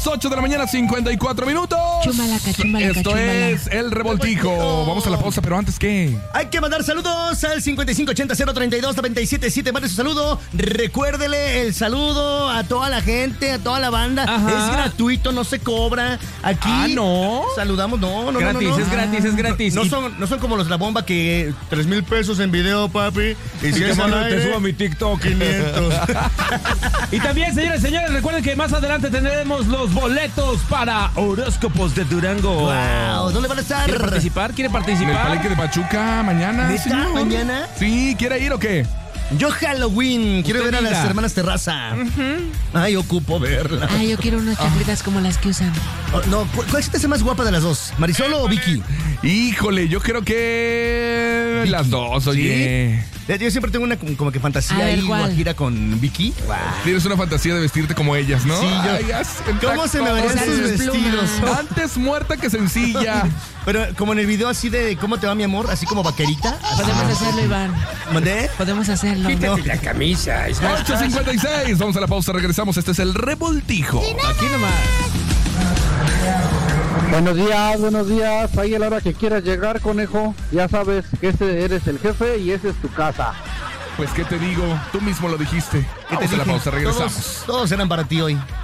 8 de la mañana, 54 minutos. Chumalaca, chumalaca, Esto chumala. es El Revoltijo. Vamos a la pausa, pero antes, ¿qué? Hay que mandar saludos al 5580-032-977. Mande su saludo. Recuérdele el saludo a toda la gente, a toda la banda. Ajá. Es gratuito, no se cobra. Aquí. Ah, ¿no? Saludamos, no. Gratis, no. es gratis, es gratis. No son como los de la bomba que 3,000 pesos en video, papi. Y si es al aire, te subo a mi TikTok. 500. Y también, señores y señores, recuerden que más adelante tendremos los boletos para Horóscopos de Durango. Wow, ¿dónde van a estar? ¿Quiere participar? ¿Quiere En el participar? Palenque de Pachuca, mañana. ¿Neta? señor. ¿Mañana? Sí, ¿quiere ir o qué? Yo Halloween, quiero Usted ver a las diga. hermanas Terraza. Ay, ocupo verla. Ah, yo quiero unas chanclitas como las que usan. Oh, no, ¿cuál se te hace más guapa de las dos? ¿Marisol o Vicky? Híjole, yo creo que las dos, oye. Yo siempre tengo una como que fantasía A ver, ahí, ¿cuál? guajira con Vicky. Tienes una fantasía de vestirte como ellas, ¿no? Sí, yo- Ay, ¿Cómo se me verían Usar sus sus vestidos? plumas. Antes muerta que sencilla. Pero como en el video así de ¿cómo te va mi amor? Así como vaquerita. Podemos hacerlo, Iván. ¿Mandé? Podemos hacerlo. Quítate la camisa. 8:56. Vamos a la pausa, regresamos. Este es El Revoltijo. Aquí nomás. Buenos días. Ahí a la hora que quieras llegar, conejo, ya sabes que ese eres el jefe y esa es tu casa. Pues, ¿qué te digo? Tú mismo lo dijiste. ¿Qué te Vamos a la dije? pausa, regresamos. Todos eran para ti hoy.